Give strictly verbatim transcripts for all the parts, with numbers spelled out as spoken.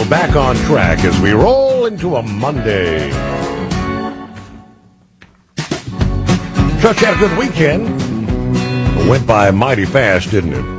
back on track as we roll into a Monday. Chuck had a good weekend. It went by mighty fast, didn't it?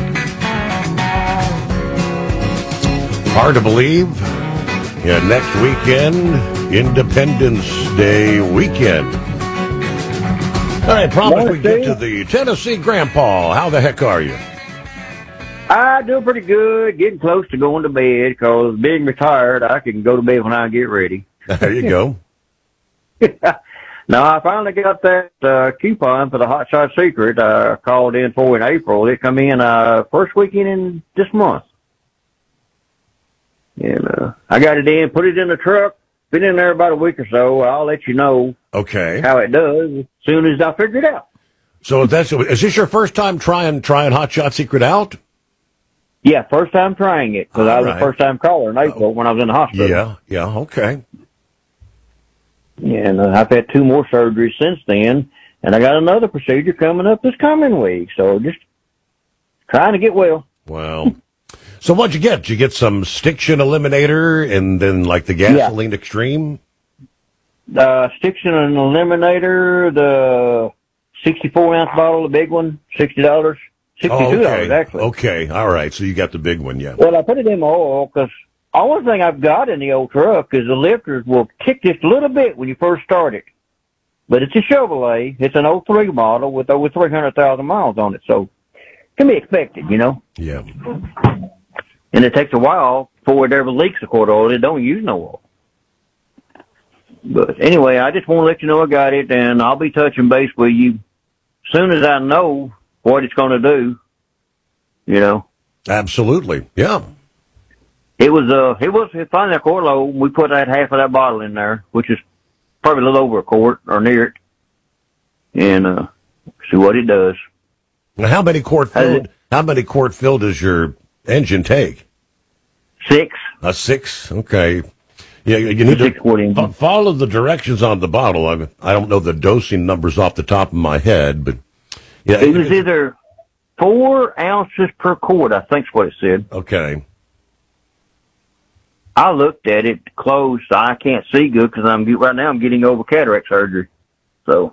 Hard to believe. Yeah, next weekend, Independence Day weekend. All right, promise we get to the Tennessee Grandpa. How the heck are you? I do pretty good, getting close to going to bed, because being retired, I can go to bed when I get ready. There you go. No, I finally got that uh, coupon for the Hot Shot Secret. I uh, called in for in April. It come in uh, first weekend in this month. And uh, I got it in, put it in the truck, been in there about a week or so. I'll let you know okay. how it does as soon as I figure it out. So that's is this your first time trying trying Hot Shot Secret out? Yeah, first time trying it, because I was right. a first-time caller in April oh. when I was in the hospital. Yeah, yeah, okay. And uh, I've had two more surgeries since then, and I got another procedure coming up this coming week. So just trying to get well. Wow. So what'd you get? Did you get some Stiction Eliminator and then like the Gasoline yeah. Extreme? The Stiction Eliminator, the sixty-four ounce bottle, the big one, sixty dollars. sixty-two dollars, oh, okay. actually. Okay, all right. So you got the big one, yeah. Well, I put it in my oil because the only thing I've got in the old truck is the lifters will kick just a little bit when you first start it. But it's a Chevrolet. It's an oh three model with over three hundred thousand miles on it, so it can be expected, you know? Yeah. And it takes a while before it ever leaks a quart of oil. It don't use no oil. But anyway, I just want to let you know I got it, and I'll be touching base with you as soon as I know what it's going to do, you know. Absolutely, yeah. It was uh, it was finally a quart load. We put that half of that bottle in there, which is probably a little over a quart or near it, and uh, see what it does. Now, how many quart filled? How many quart filled does your engine take? Six. A six. Okay. Yeah, you need six to fo- follow the directions on the bottle. I I don't know the dosing numbers off the top of my head, but. Yeah, it was either four ounces per quart, I think's what it said. Okay. I looked at it close. I can't see good because I'm right now I'm getting over cataract surgery. So,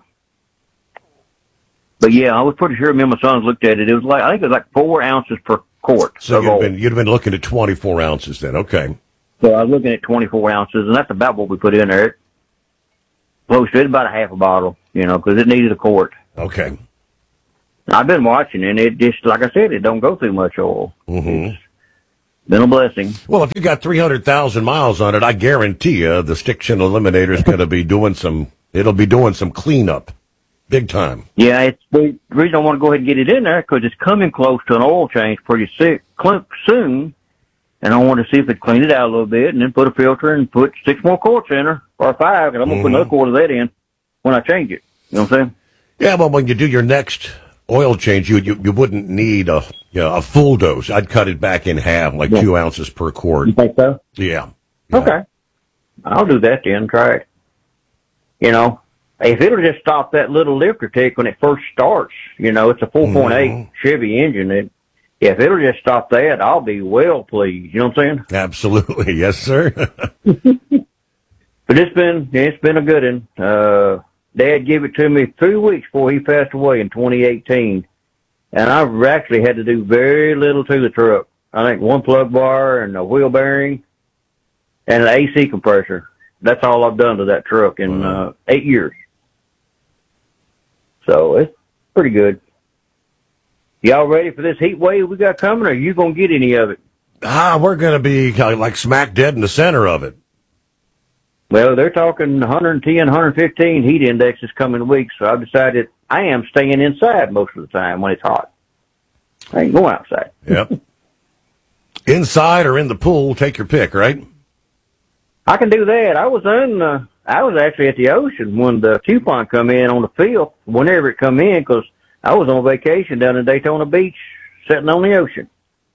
but yeah, I was pretty sure me and my sons looked at it. It was like I think it was like four ounces per quart. So you'd been you'd have been looking at twenty-four ounces then. Okay. So I was looking at twenty-four ounces, and that's about what we put in there. Close to it, about a half a bottle, you know, because it needed a quart. Okay. I've been watching, and it just, like I said, it don't go through much oil. Mm-hmm. It's been a blessing. Well, if you got three hundred thousand miles on it, I guarantee you the Stiction Eliminator is going to be doing some, it'll be doing some cleanup. Big time. Yeah, it's the reason I want to go ahead and get it in there, because it's coming close to an oil change pretty sick, soon, and I want to see if it clean it out a little bit, and then put a filter and put six more quarts in there, or five, and I'm going to mm-hmm. put another quart of that in when I change it. You know what I'm saying? Yeah, well, when you do your next oil change, you you, you wouldn't need a you know, a full dose. I'd cut it back in half, like yeah. two ounces per quart. You think so? Yeah. yeah. Okay. I'll do that then. Try it. You know, if it'll just stop that little lifter tick when it first starts, you know, it's a four point eight mm-hmm. Chevy engine. It, if it'll just stop that, I'll be well pleased. You know what I'm saying? Absolutely. Yes, sir. But it's been, it's been a good one. Uh, Dad gave it to me three weeks before he passed away in twenty eighteen. And I've actually had to do very little to the truck. I think one plug bar and a wheel bearing and an A C compressor. That's all I've done to that truck in mm-hmm. uh, eight years. So it's pretty good. Y'all ready for this heat wave we got coming, or are you going to get any of it? Ah, we're going to be like smack dead in the center of it. Well, they're talking one ten, one fifteen heat indexes coming weeks, so I've decided I am staying inside most of the time when it's hot. I ain't going outside. Yep. Inside or in the pool, take your pick, right? I can do that. I was in, uh, I was actually at the ocean when the coupon come in on the field, whenever it come in, because I was on vacation down in Daytona Beach, sitting on the ocean.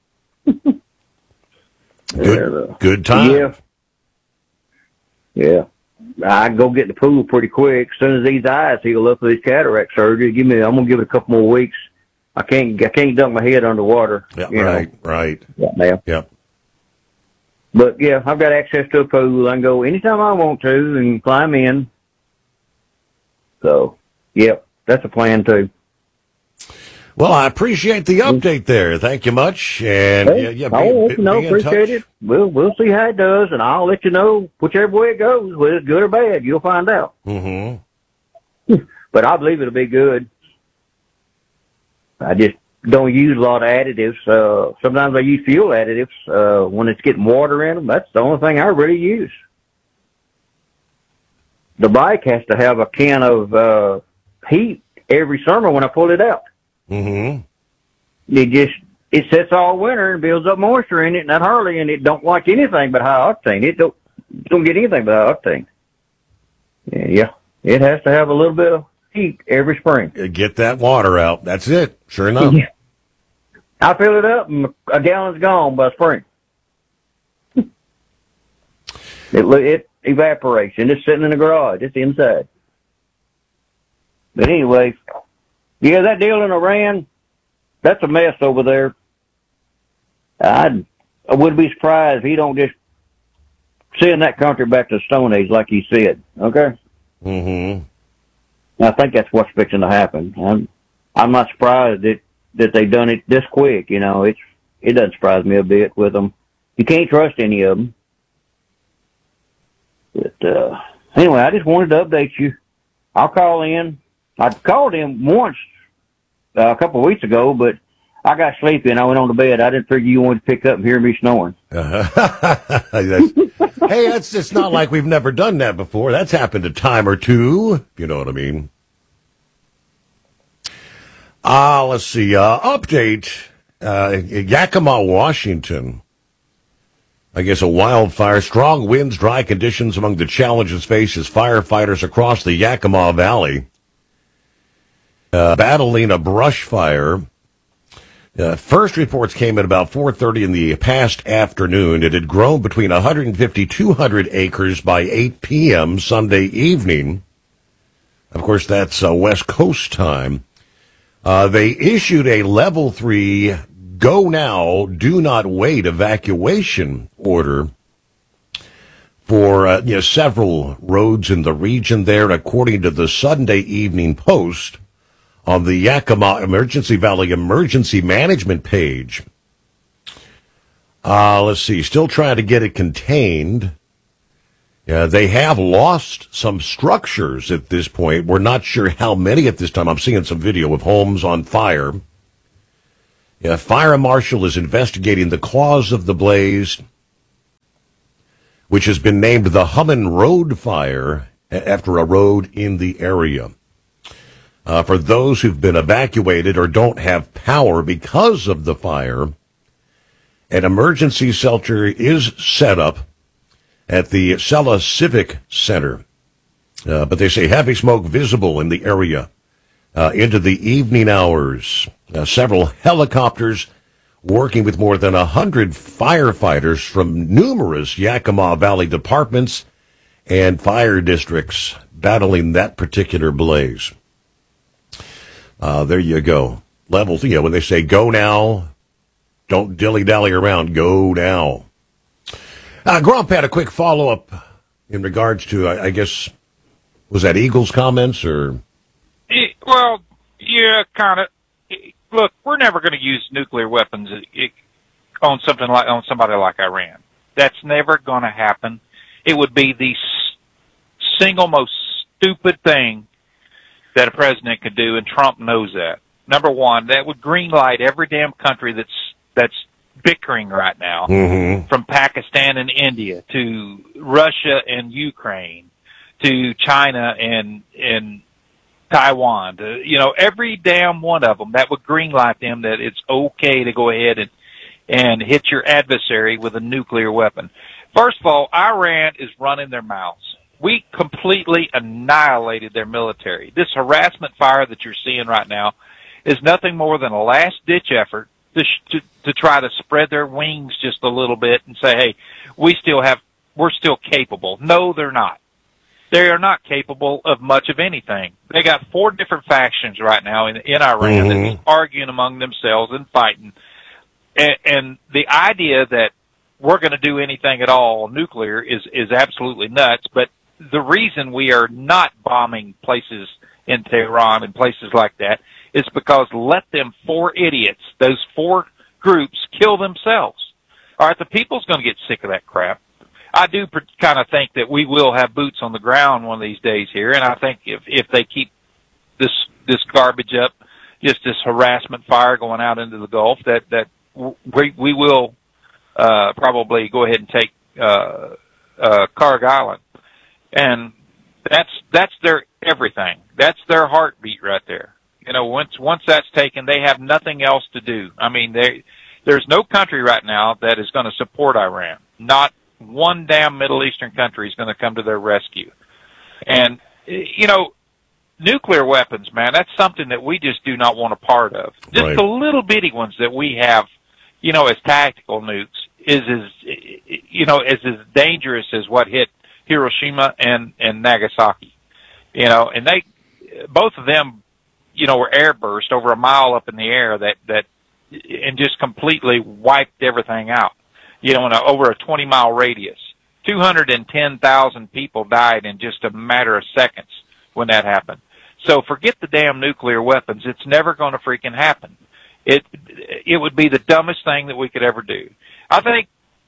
Good, uh, good time. Yeah. Yeah. I go get in the pool pretty quick. As soon as these eyes heal up with this cataract surgery, give me, I'm going to give it a couple more weeks. I can't, I can't dunk my head underwater. Yeah, you right, know. right. Yeah, man. Yep. But yeah, I've got access to a pool. I can go anytime I want to and climb in. So, yep, that's a plan too. Well, I appreciate the update there. Thank you much. And hey, yeah, yeah, be, I'll let be, you know, be appreciate it. We'll we'll see how it does, and I'll let you know whichever way it goes, whether it's good or bad. You'll find out. Mm-hmm. But I believe it'll be good. I just don't use a lot of additives. Uh, sometimes I use fuel additives uh, when it's getting water in them. That's the only thing I really use. The bike has to have a can of uh, heat every summer when I pull it out. Mm-hmm. It just, it sits all winter and builds up moisture in it, and that Harley, and it don't like anything but high octane. It don't, don't get anything but high octane. Yeah, yeah, it has to have a little bit of heat every spring. Get that water out. That's it. Sure enough. Yeah. I fill it up, and a gallon's gone by spring. it, it evaporates, and it's sitting in the garage. It's inside. But anyway, yeah, that deal in Iran, that's a mess over there. I'd, I wouldn't be surprised if he don't just send that country back to the Stone Age like he said, okay? Mm-hmm. I think that's what's fixing to happen. I'm, I'm not surprised that, that they done it this quick, you know. It's, it doesn't surprise me a bit with them. You can't trust any of them. But, uh, anyway, I just wanted to update you. I'll call in. I called him once uh, a couple of weeks ago, but I got sleepy and I went on to bed. I didn't figure you wanted to pick up and hear me snoring. Uh-huh. that's, hey, that's it's not like we've never done that before. That's happened a time or two. You know what I mean? Ah, uh, let's see. Uh, update. Uh, Yakima, Washington. I guess a wildfire, strong winds, dry conditions among the challenges faced as firefighters across the Yakima Valley. Uh, battling a brush fire. Uh, first reports came at about four thirty in the past afternoon. It had grown between one hundred fifty to two hundred acres by eight p.m. Sunday evening. Of course, that's uh, West Coast time. Uh, they issued a level three, go now, do not wait evacuation order for uh, you know, several roads in the region there, according to the Sunday Evening Post. On the Yakima Emergency Valley Emergency Management page. Uh, let's see, still trying to get it contained. Uh, they have lost some structures at this point. We're not sure how many at this time. I'm seeing some video of homes on fire. Yeah, Fire Marshal is investigating the cause of the blaze, which has been named the Hummin Road Fire after a road in the area. Uh, for those who've been evacuated or don't have power because of the fire, an emergency shelter is set up at the Sella Civic Center. Uh, but they say heavy smoke visible in the area uh, into the evening hours. Uh, several helicopters working with more than one hundred firefighters from numerous Yakima Valley departments and fire districts battling that particular blaze. Uh, there you go. Levels, you know, when they say go now, don't dilly-dally around, go now. Uh, Grump had a quick follow-up in regards to, I, I guess, was that Eagles' comments, or? Well, yeah, kind of. Look, we're never going to use nuclear weapons on something like, on somebody like Iran. That's never going to happen. It would be the single most stupid thing that a president could do, and Trump knows that. Number one, that would greenlight every damn country that's that's bickering right now, mm-hmm. from Pakistan and India to Russia and Ukraine to China and and Taiwan. To, you know, every damn one of them, that would greenlight them that it's okay to go ahead and and hit your adversary with a nuclear weapon. First of all, Iran is running their mouths. We completely annihilated their military. This harassment fire that you're seeing right now is nothing more than a last-ditch effort to, to to try to spread their wings just a little bit and say, hey, we still have, we're still capable. No, they're not. They are not capable of much of anything. They got four different factions right now in, in Iran mm-hmm. that's arguing among themselves and fighting. And, and the idea that we're going to do anything at all nuclear is, is absolutely nuts. But the reason we are not bombing places in Tehran and places like that is because let them four idiots, those four groups, kill themselves. All right, the people's going to get sick of that crap. I do kind of think that we will have boots on the ground one of these days here, and I think if if they keep this this garbage up, just this harassment fire going out into the Gulf, that that we we will uh, probably go ahead and take uh, uh, Karg Island, and that's that's their everything. That's their heartbeat right there. You know, once once that's taken, they have nothing else to do. I mean, they, there's no country right now that is going to support Iran. Not one damn Middle Eastern country is going to come to their rescue. And, you know, nuclear weapons, man, that's something that we just do not want a part of. Just right. The little bitty ones that we have, you know, as tactical nukes is as, you know, is as dangerous as what hit Hiroshima and, and Nagasaki. You know, and they, both of them, you know, were airburst over a mile up in the air that, that, and just completely wiped everything out. You know, in a, over a twenty mile radius. two hundred ten thousand people died in just a matter of seconds when that happened. So forget the damn nuclear weapons. It's never going to freaking happen. It, it would be the dumbest thing that we could ever do. I think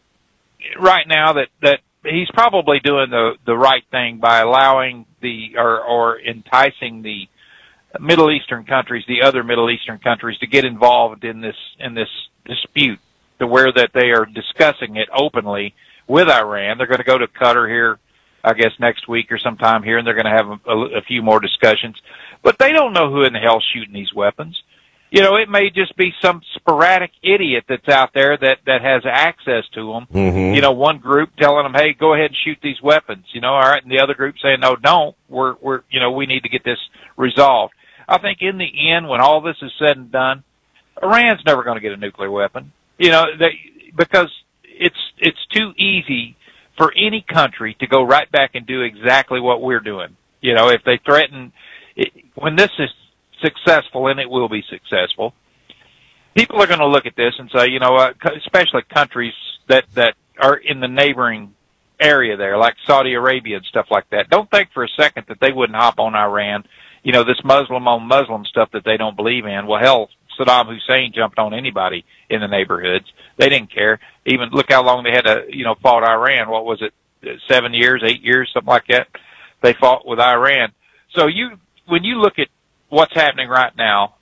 right now that, that he's probably doing the, the right thing by allowing the, or, or enticing the Middle Eastern countries, the other Middle Eastern countries, to get involved in this, in this dispute, to where that they are discussing it openly with Iran. They're going to go to Qatar here, I guess, next week or sometime here, and they're going to have a, a few more discussions. But they don't know who in the hell's shooting these weapons. You know, it may just be some sporadic idiot that's out there that, that has access to them. Mm-hmm. You know, one group telling them, hey, go ahead and shoot these weapons, you know, all right, and the other group saying, no, don't. We're, we're, you know, we need to get this resolved. I think in the end, when all this is said and done, Iran's never going to get a nuclear weapon. You know, they, because it's it's too easy for any country to go right back and do exactly what we're doing. You know, if they threaten, it, when this is successful, and it will be successful, people are going to look at this and say, you know, uh, especially countries that, that are in the neighboring area there, like Saudi Arabia and stuff like that. Don't think for a second that they wouldn't hop on Iran. You know, this Muslim on Muslim stuff that they don't believe in. Well, hell, Saddam Hussein jumped on anybody in the neighborhoods. They didn't care. Even look how long they had to, you know, fought Iran. What was it? Seven years, eight years, something like that. They fought with Iran. So you, when you look at what's happening right now,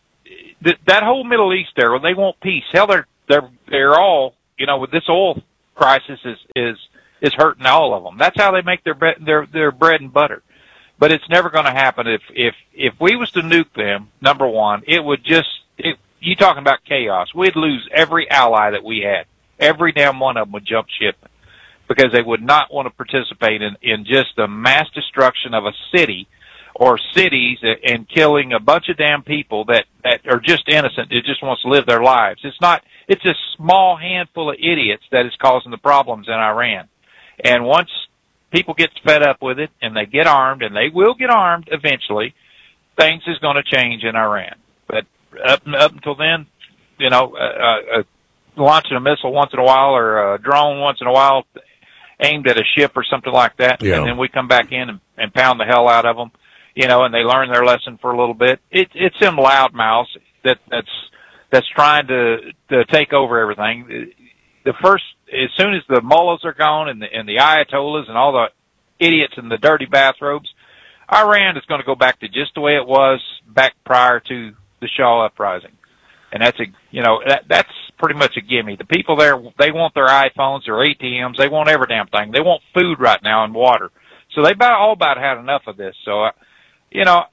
th- that whole Middle East there, well, they want peace. Hell, they're, they're, they're all, you know, with this oil crisis is, is, is hurting all of them. That's how they make their bread, their, their bread and butter. But it's never going to happen if, if, if we was to nuke them, number one, it would just, it, you talking about chaos. We'd lose every ally that we had. Every damn one of them would jump ship because they would not want to participate in, in just the mass destruction of a city or cities and killing a bunch of damn people that, that are just innocent, that just wants to live their lives. It's not, it's a small handful of idiots that is causing the problems in Iran. And once people get fed up with it and they get armed, and they will get armed eventually, things is going to change in Iran. But up, up until then, you know, uh, uh, launching a missile once in a while or a drone once in a while aimed at a ship or something like that, yeah. and then we come back in and, and pound the hell out of them, you know, and they learn their lesson for a little bit. It, it's them loudmouths that, that's, that's trying to, to take over everything. The first, as soon as the mullahs are gone and the, and the ayatollahs and all the idiots in the dirty bathrobes, Iran is going to go back to just the way it was back prior to the Shah uprising. And that's a, you know, that, that's pretty much a gimme. The people there, they want their iPhones, their A T Ms, they want every damn thing. They want food right now and water. So they about, all about had enough of this. So, uh, you know,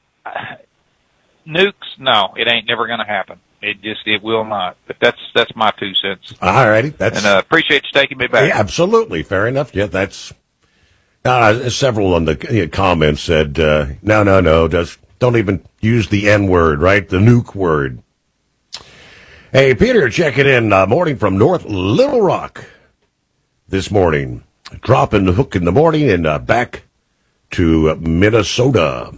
nukes, no, it ain't never going to happen. It just, it will not. But that's, that's my two cents. All righty. That's, and, uh, appreciate you taking me back. Yeah, absolutely. Fair enough. Yeah, that's, uh, several on the comments said, uh, no, no, no, just don't even use the N word, right? The nuke word. Hey, Peter, checking in, uh, morning from North Little Rock this morning. Dropping the hook in the morning and, uh, back to Minnesota.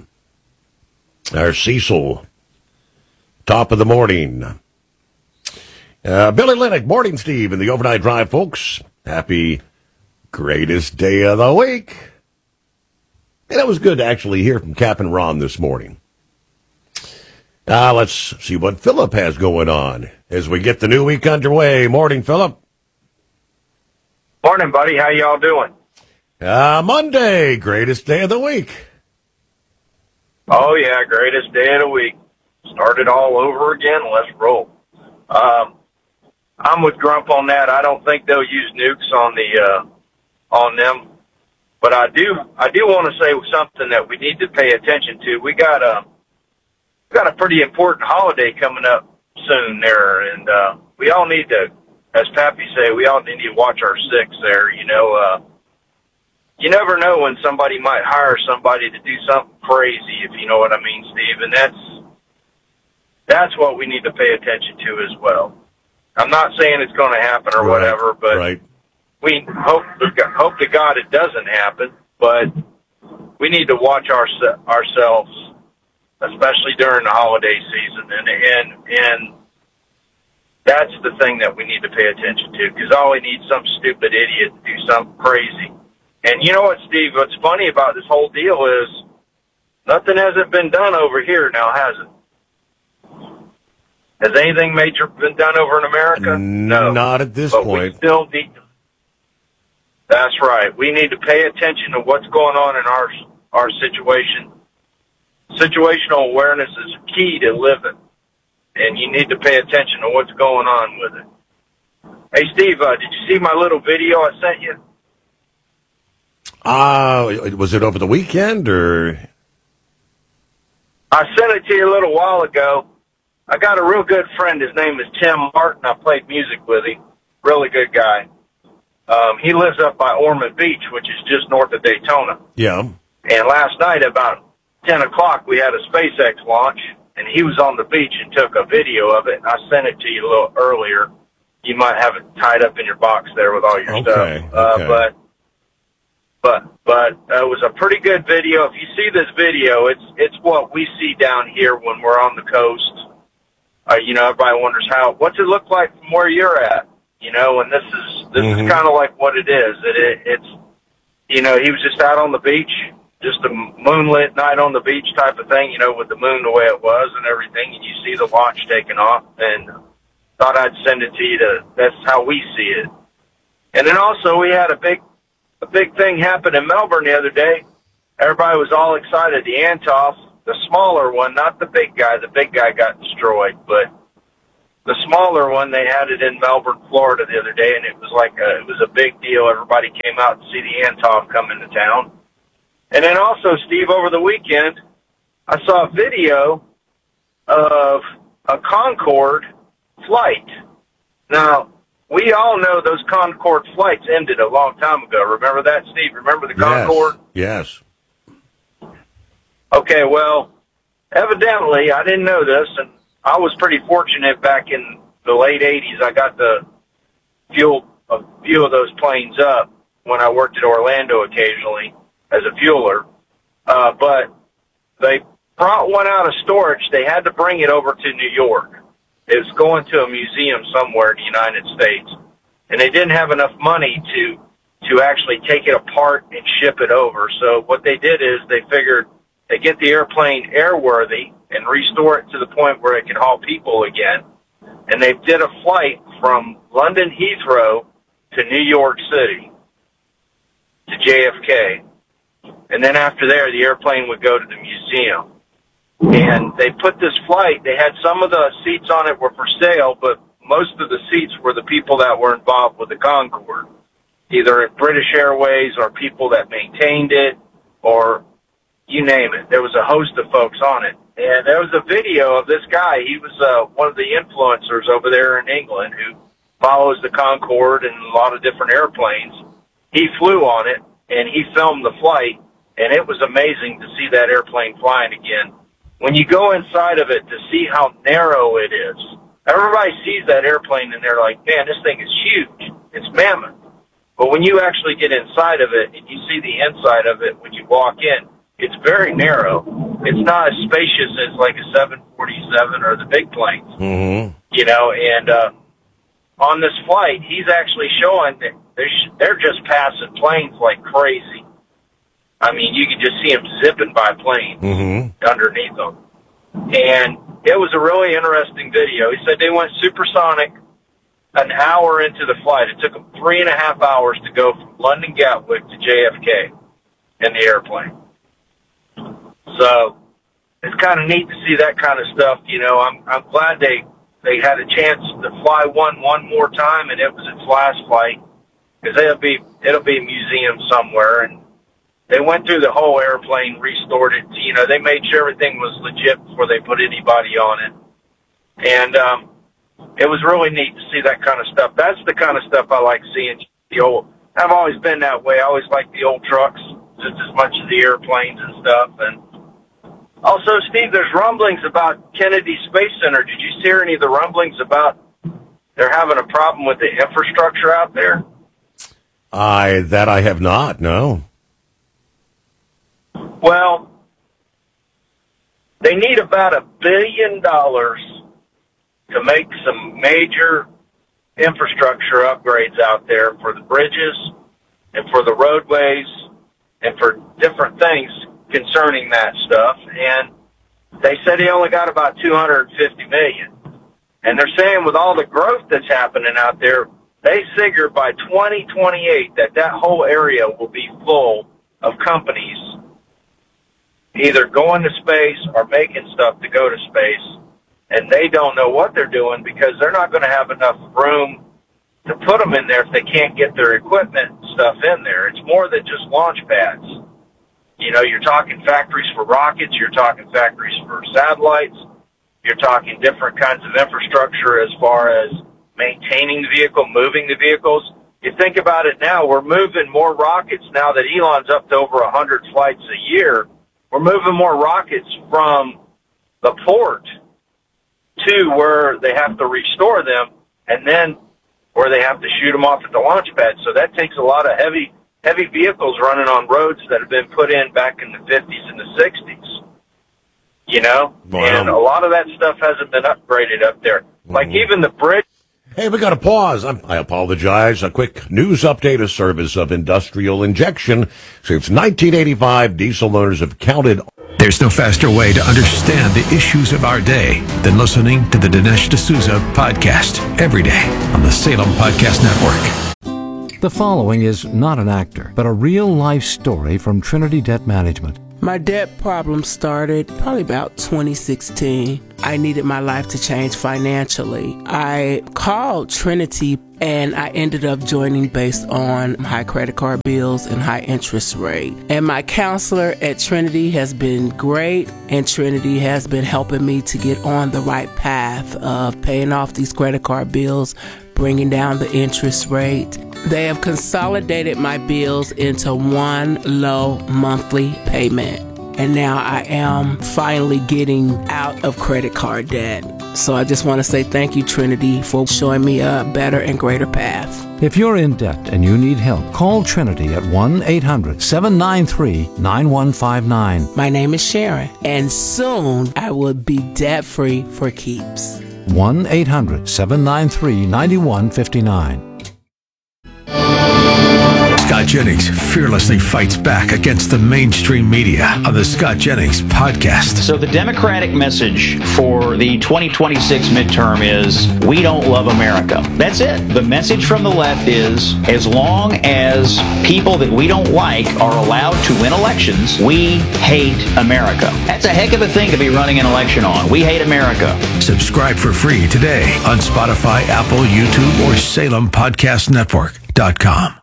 Our Cecil. Top of the morning. Uh, Billy Lennox, morning, Steve, in the overnight drive, folks. Happy greatest day of the week. And it was good to actually hear from Captain Ron this morning. Uh, let's see what Philip has going on as we get the new week underway. Morning, Philip. Morning, buddy. How y'all doing? Uh, Monday, greatest day of the week. Oh, yeah, greatest day of the week. Start it all over again. Let's roll. Um, I'm with Grump on that. I don't think they'll use nukes on the uh, on them, but I do I do want to say something that we need to pay attention to. We got a we got a pretty important holiday coming up soon there, and uh, we all need to, as Pappy say, we all need to watch our six there. You know, uh, you never know when somebody might hire somebody to do something crazy, if you know what I mean, Steve, and that's that's what we need to pay attention to as well. I'm not saying it's going to happen or Right, whatever, but right. we hope hope to God it doesn't happen. But we need to watch our, ourselves, especially during the holiday season, and and and that's the thing that we need to pay attention to, because all we need is some stupid idiot to do something crazy. And you know what, Steve? What's funny about this whole deal is nothing hasn't been done over here now, has it? Has anything major been done over in America? No. Not at this but point. We still need to, that's right. We need to pay attention to what's going on in our our situation. Situational awareness is key to living, and you need to pay attention to what's going on with it. Hey, Steve, uh, did you see my little video I sent you? Uh, was it over the weekend, or? I sent it to you a little while ago. I got a real good friend. His name is Tim Martin. I played music with him. Really good guy. Um, he lives up by Ormond Beach, which is just north of Daytona. Yeah. And last night, about ten o'clock, we had a SpaceX launch, and he was on the beach and took a video of it. And I sent it to you a little earlier. You might have it tied up in your box there with all your Okay, stuff. Uh, okay. But But but uh, it was a pretty good video. If you see this video, it's it's what we see down here when we're on the coast. Uh, you know, everybody wonders how what's it look like from where you're at. You know, and this is this Mhm. is kind of like what it is. It, it it's you know, he was just out on the beach, just a moonlit night on the beach type of thing. You know, with the moon the way it was and everything, and you see the launch taking off. And thought I'd send it to you. To that's how we see it. And then also we had a big. A big thing happened in Melbourne the other day. Everybody was all excited. The Antonov, the smaller one, not the big guy. The big guy got destroyed, but the smaller one, they had it in Melbourne, Florida the other day, and it was like a, it was a big deal. Everybody came out to see the Antonov come into town. And then also, Steve, over the weekend, I saw a video of a Concorde flight. Now, we all know those Concorde flights ended a long time ago. Remember that, Steve? Remember the Concorde? Yes. Yes. Okay, well, evidently, I didn't know this, and I was pretty fortunate back in the late eighties. I got to fuel a few of those planes up when I worked at Orlando occasionally as a fueler. Uh, but they brought one out of storage. They had to bring it over to New York. It was going to a museum somewhere in the United States, and they didn't have enough money to to actually take it apart and ship it over. So what they did is they figured they get the airplane airworthy and restore it to the point where it can haul people again. And they did a flight from London Heathrow to New York City to J F K. And then after there, the airplane would go to the museum. And they put this flight, they had some of the seats on it were for sale, but most of the seats were the people that were involved with the Concorde, either at British Airways or people that maintained it, or you name it. There was a host of folks on it. And there was a video of this guy. He was uh, one of the influencers over there in England who follows the Concorde and a lot of different airplanes. He flew on it, and he filmed the flight, and it was amazing to see that airplane flying again. When you go inside of it to see how narrow it is, everybody sees that airplane and they're like, man, this thing is huge. It's mammoth. But when you actually get inside of it and you see the inside of it when you walk in, it's very narrow. It's not as spacious as like a seven forty-seven or the big planes. Mm-hmm. You know, and uh, on this flight, he's actually showing that they're, they're just passing planes like crazy. I mean, you can just see them zipping by planes mm-hmm. underneath them. And it was a really interesting video. He said they went supersonic an hour into the flight. It took them three and a half hours to go from London Gatwick to J F K in the airplane. So it's kind of neat to see that kind of stuff. You know, I'm I'm glad they they had a chance to fly one one more time, and it was its last flight, because it'll be it'll be a museum somewhere. And they went through the whole airplane, restored it. You know, they made sure everything was legit before they put anybody on it. And um, it was really neat to see that kind of stuff. That's the kind of stuff I like seeing. The old, I've always been that way. I always liked the old trucks just as much as the airplanes and stuff. And also, Steve, there's rumblings about Kennedy Space Center. Did you hear any of the rumblings about they're having a problem with the infrastructure out there? I that I have not, no. Well, they need about a billion dollars to make some major infrastructure upgrades out there for the bridges and for the roadways and for different things concerning that stuff. And they said he only got about two hundred fifty million dollars. And they're saying with all the growth that's happening out there, they figure by twenty twenty-eight that that whole area will be full of companies either going to space or making stuff to go to space. And they don't know what they're doing because they're not going to have enough room to put them in there if they can't get their equipment and stuff in there. It's more than just launch pads. You know, you're talking factories for rockets, you're talking factories for satellites, you're talking different kinds of infrastructure as far as maintaining the vehicle, moving the vehicles. You think about it now, we're moving more rockets now that Elon's up to over one hundred flights a year. We're moving more rockets from the port to where they have to restore them, and then where they have to shoot them off at the launch pad. So that takes a lot of heavy heavy vehicles running on roads that have been put in back in the fifties and the sixties. You know? Wow. And a lot of that stuff hasn't been upgraded up there. Mm-hmm. Like even the bridge. Hey, we got to pause. I'm, I apologize. A quick news update. A service of industrial injection. Since nineteen eighty-five, diesel owners have counted. There's no faster way to understand the issues of our day than listening to the Dinesh D'Souza podcast every day on the Salem Podcast Network. The following is not an actor, but a real-life story from Trinity Debt Management. My debt problem started probably about twenty sixteen. I needed my life to change financially. I called Trinity and I ended up joining based on high credit card bills and high interest rate. And my counselor at Trinity has been great, and Trinity has been helping me to get on the right path of paying off these credit card bills, bringing down the interest rate. They have consolidated my bills into one low monthly payment. And now I am finally getting out of credit card debt. So I just want to say thank you, Trinity, for showing me a better and greater path. If you're in debt and you need help, call Trinity at one eight hundred seven nine three nine one five nine. My name is Sharon, and soon I will be debt-free for keeps. one eight hundred seven nine three nine one five nine. Scott Jennings fearlessly fights back against the mainstream media on the Scott Jennings podcast. So the Democratic message for the twenty twenty-six midterm is, we don't love America. That's it. The message from the left is, as long as people that we don't like are allowed to win elections, we hate America. That's a heck of a thing to be running an election on. We hate America. Subscribe for free today on Spotify, Apple, YouTube, or Salem Podcast Network dot com.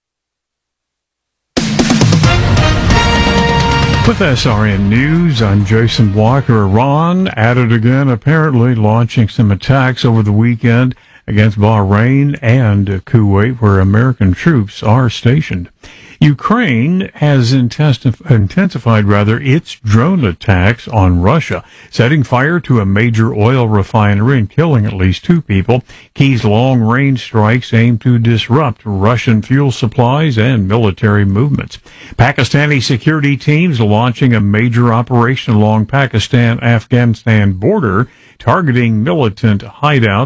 With S R N News, I'm Jason Walker. Iran at it again, apparently launching some attacks over the weekend against Bahrain and Kuwait, where American troops are stationed. Ukraine has intensif- intensified rather its drone attacks on Russia, setting fire to a major oil refinery and killing at least two people. Kyiev's long-range strikes aim to disrupt Russian fuel supplies and military movements. Pakistani security teams launching a major operation along Pakistan-Afghanistan border, targeting militant hideouts.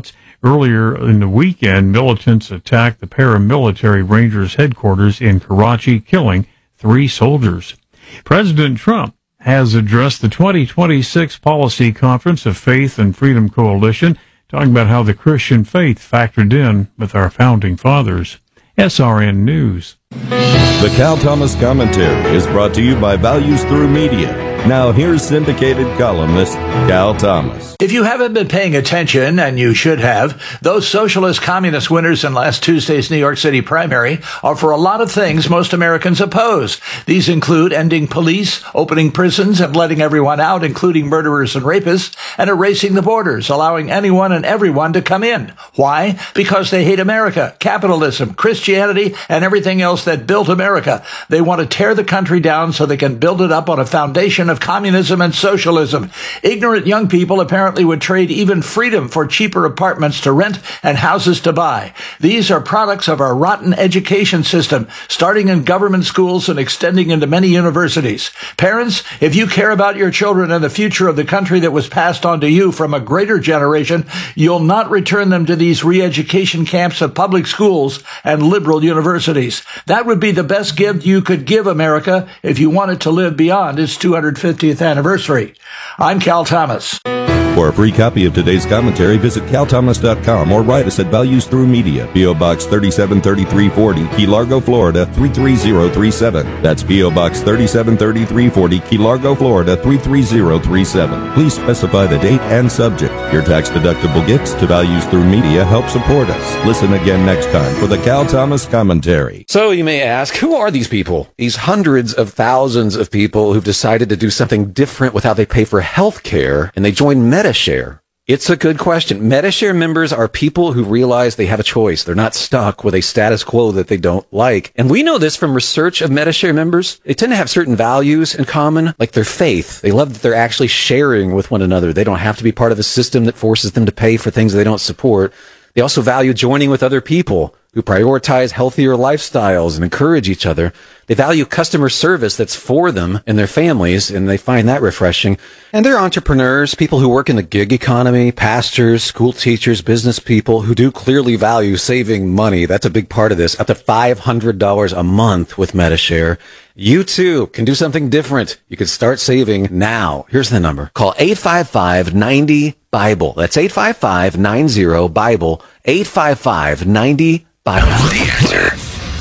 Earlier in the weekend, militants attacked the paramilitary Rangers headquarters in Karachi, killing three soldiers. President Trump has addressed the twenty twenty-six Policy Conference of Faith and Freedom Coalition, talking about how the Christian faith factored in with our founding fathers. S R N News. The Cal Thomas Commentary is brought to you by Values Through Media. Now here's syndicated columnist Cal Thomas. If you haven't been paying attention, and you should have, those socialist communist winners in last Tuesday's New York City primary are for a lot of things most Americans oppose. These include ending police, opening prisons and letting everyone out, including murderers and rapists, and erasing the borders, allowing anyone and everyone to come in. Why? Because they hate America, capitalism, Christianity, and everything else that built America. They want to tear the country down so they can build it up on a foundation of communism and socialism. Ignorant young people apparently would trade even freedom for cheaper apartments to rent and houses to buy. These are products of our rotten education system, starting in government schools and extending into many universities. Parents, if you care about your children and the future of the country that was passed on to you from a greater generation, you'll not return them to these re-education camps of public schools and liberal universities. That would be the best gift you could give America if you wanted to live beyond its two hundred fiftieth anniversary. I'm Cal Thomas. For a free copy of today's commentary, visit cal thomas dot com or write us at Values Through Media, P O. Box thirty-seven thirty-three forty, Key Largo, Florida three three zero three seven. That's P O. Box thirty-seven thirty-three forty, Key Largo, Florida three three zero three seven. Please specify the date and subject. Your tax-deductible gifts to Values Through Media help support us. Listen again next time for the Cal Thomas Commentary. So you may ask, who are these people? These hundreds of thousands of people who've decided to do something different with how they pay for health care, and they join Medi-Share. It's a good question. Medi-Share members are people who realize they have a choice. They're not stuck with a status quo that they don't like. And we know this from research of Medi-Share members. They tend to have certain values in common, like their faith. They love that they're actually sharing with one another. They don't have to be part of a system that forces them to pay for things they don't support. They also value joining with other people who prioritize healthier lifestyles and encourage each other. They value customer service that's for them and their families, and they find that refreshing. And they're entrepreneurs, people who work in the gig economy, pastors, school teachers, business people who do clearly value saving money. That's a big part of this, up to five hundred dollars a month with Medi-Share. You too can do something different. You can start saving now. Here's the number. Call eight five five, nine zero, Bible. That's eight five five, nine zero, Bible. eight five five, nine zero, Bible. The answer.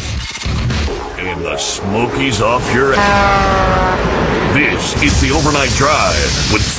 And the Smokies off your ass. This is the Overnight Drive with